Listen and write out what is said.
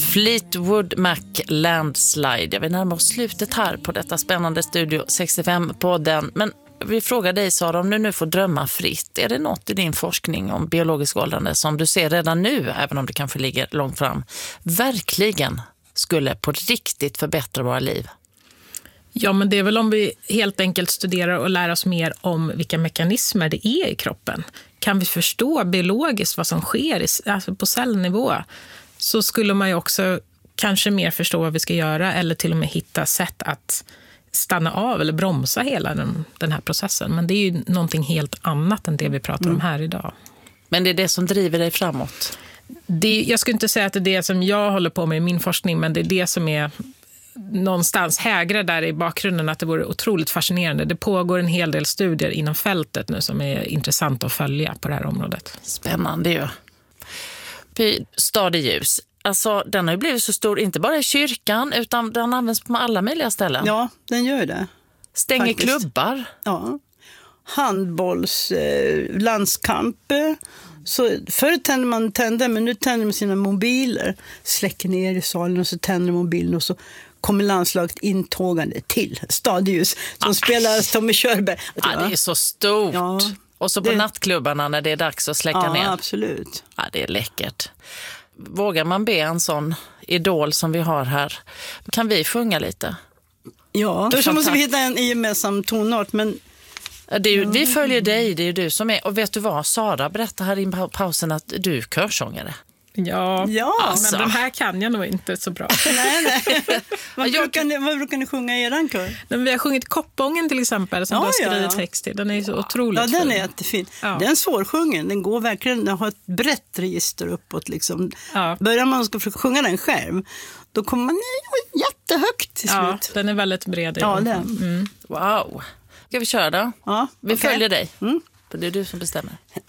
Fleetwood Mac Landslide. Jag vill närma oss slutet här på detta spännande Studio 65-podden. Men vi frågar dig, Sara, om du nu får drömma fritt. Är det något i din forskning om biologisk åldrande som du ser redan nu, även om det kanske ligger långt fram, verkligen skulle på riktigt förbättra våra liv? Ja, men det är väl om vi helt enkelt studerar och lär oss mer om vilka mekanismer det är i kroppen. Kan vi förstå biologiskt vad som sker alltså på cellnivå, så skulle man ju också kanske mer förstå vad vi ska göra eller till och med hitta sätt att stanna av eller bromsa hela den här processen. Men det är ju någonting helt annat än det vi pratar om här idag. Men det är det som driver dig framåt? Jag skulle inte säga att det är det som jag håller på med i min forskning, men det är det som är någonstans hägrar där i bakgrunden, att det vore otroligt fascinerande. Det pågår en hel del studier inom fältet nu som är intressant att följa på det här området. Spännande ju. Stadig ljus. Alltså, den har ju blivit så stor, inte bara i kyrkan, utan den används på alla möjliga ställen. Ja, den gör det. Stänger faktiskt klubbar. Ja. Landskamp. Så förr tände man tänder, men nu tänder man sina mobiler. Släcker ner i salen och så tänder mobilen och så kommer landslaget intågande till Stadius som spelar Tommy Körberg. Ja, det är så stort. Ja, och så på nattklubbarna när det är dags att släcka ner. Ja, absolut. Ja, det är läckert. Vågar man be en sån idol som vi har här? Kan vi sjunga lite? Ja, då måste vi hitta en gemensam tonart, men det är ju, vi följer dig, det är ju du som är. Och vet du vad, Sara berättade här i pausen att du är körsångare. Ja, alltså. Men den här kan jag nog inte så bra. Nej. Vad brukar ni sjunga i eran kör? Vi har sjungit Koppången till exempel, som du har skrivit text till. Den är ju så otroligt fin. Ja, den är jättefin. Ja. Den är svårsjungen, den går verkligen, den har ett brett register uppåt. Liksom. Ja. Börjar man ska försöka sjunga den själv, då kommer man jättehögt till slut. Ja, den är väldigt bred. Ja, den. Wow. Ska vi köra då? Ja, vi följer dig. För det är du som bestämmer.